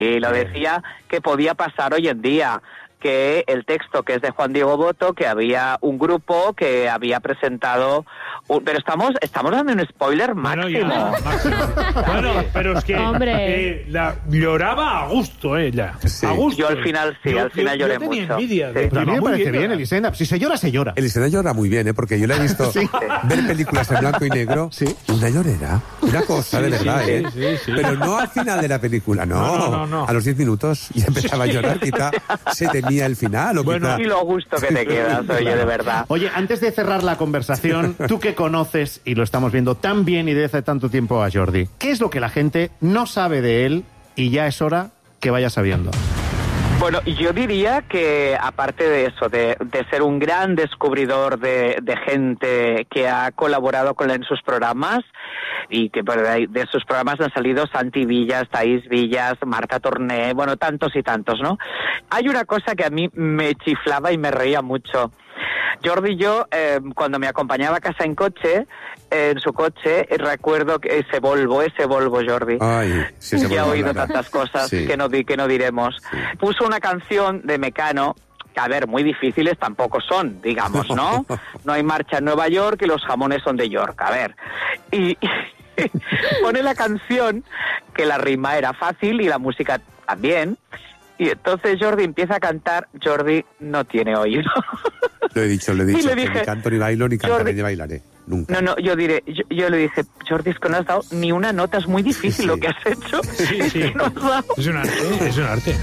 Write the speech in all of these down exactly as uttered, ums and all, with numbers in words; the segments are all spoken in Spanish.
Y lo decía que podía pasar hoy en día, que el texto que es de Juan Diego Boto, que había un grupo que había presentado... Un, pero estamos estamos dando un spoiler máximo. Bueno, ya, máximo. Bueno, pero es que eh, la, lloraba a gusto ella. Sí. A gusto. Yo al final sí, yo, al final yo, lloré yo tenía mucho. Envidia, Sí. de, A mí me parece bien, bien, Elisenda. Si se llora, se llora. Elisenda llora muy bien, ¿eh? Porque yo la he visto Sí. ver películas en blanco y negro. Sí. Una llorera. Una cosa, Sí, de verdad, sí, ¿eh? sí, sí, sí. Pero no al final de la película, no. No, no, no, no. A los diez minutos ya empezaba a llorar. Quizá se temía el final o Bueno, quizá... Y lo gusto que te quedas, oye, de verdad. Oye, antes de cerrar la conversación, tú que conoces, y lo estamos viendo tan bien y desde hace tanto tiempo a Jordi, ¿qué es lo que la gente no sabe de él y ya es hora que vaya sabiendo? Bueno, yo diría que aparte de eso, de, de ser un gran descubridor de, de gente que ha colaborado con él en sus programas, y que de, de sus programas han salido Santi Villas, Thaís Villas, Marta Torné, bueno, tantos y tantos, ¿no? Hay una cosa que a mí me chiflaba y me reía mucho. Jordi y yo, eh, cuando me acompañaba a casa en coche, eh, en su coche, eh, recuerdo que ese Volvo, ese Volvo, Jordi. Ay, sí, ese ya he Volvo oído hablará. tantas cosas Sí. que no di, que no diremos. Sí. Puso una canción de Mecano, que a ver, muy difíciles tampoco son, digamos, ¿no? No hay marcha en Nueva York y los jamones son de York, a ver. Y, y pone la canción, que la rima era fácil y la música también. Y entonces Jordi empieza a cantar. Jordi no tiene oído. Lo he dicho, lo he dicho. Y le que dije, ni canto ni bailo, ni cantaré Jordi, ni bailaré. Nunca. No, no, yo diré, yo, yo le dije, Jordi, es que no has dado ni una nota, es muy difícil Sí, sí. lo que has hecho. Sí, Es sí. que no has dado. Es un arte, es un arte.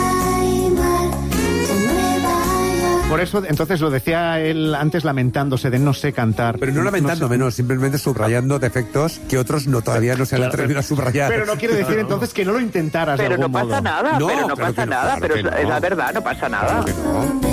Por eso, entonces, lo decía él antes lamentándose de no sé cantar. Pero no lamentándome, no, simplemente subrayando defectos que otros no todavía no se han atrevido a subrayar. Pero no quiere decir entonces que no lo intentaras de Pero no algún pasa modo. nada, No, pero no claro pasa que no, nada, claro pero que es, no. es la verdad, no pasa nada. Claro que no.